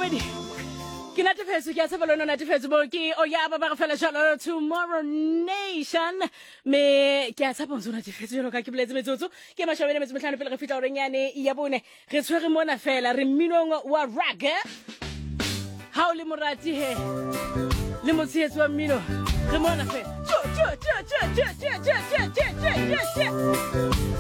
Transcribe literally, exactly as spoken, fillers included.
Baby. Ke natefetse ke a tseba lona natefetse bo ke o ya ba ba fela jalo Tomorrow Nation me ke a tsaba ntse natefetse jalo ka ke boletse metsotso ke mashabele metso metlhano pele re fitla o renyane ya bone re tshwere mona fela re mminong wa raga ha o le morati he le motshetso wa mmino re mona fela